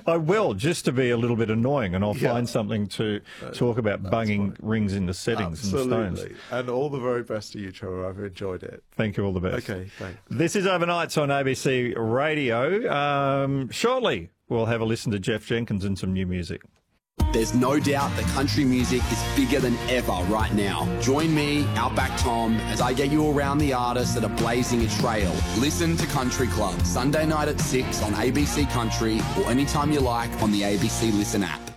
I will, just to be a little bit annoying, and I'll find something to talk about bunging rings into settings and stones. And all the very best to you, Trevor. I've enjoyed it. Thank you, all the best. Okay, thanks. This is Overnights on ABC Radio. Shortly, we'll have a listen to Jeff Jenkins and some new music. There's no doubt that country music is bigger than ever right now. Join me, Outback Tom, as I get you around the artists that are blazing a trail. Listen to Country Club, Sunday night at 6 on ABC Country, or anytime you like on the ABC Listen app.